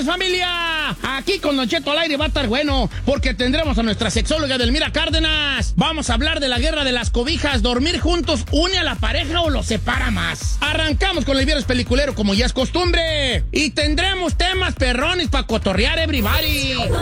familia! Aquí con Don Cheto al aire va a estar bueno, porque tendremos a nuestra sexóloga Edelmira Cárdenas. Vamos a hablar de la guerra de las cobijas. ¿Dormir juntos une a la pareja o los separa más? Arrancamos con el viernes peliculero como ya es costumbre. Y tendremos temas perrones para cotorrear everybody.